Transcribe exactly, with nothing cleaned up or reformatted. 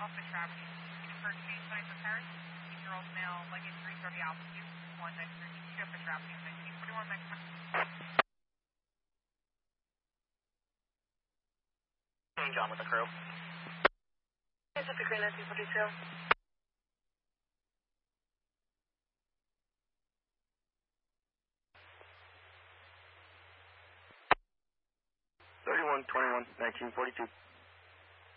Alpha Traffic. For change signs of Paris, eighteen-year-old male, luggage three thirty altitude, one nine three, Alpha Traffic, nineteen forty-one, maximum. Change on with the crew. Pacific Green nineteen forty-two. thirty-one twenty-one, nineteen forty-two.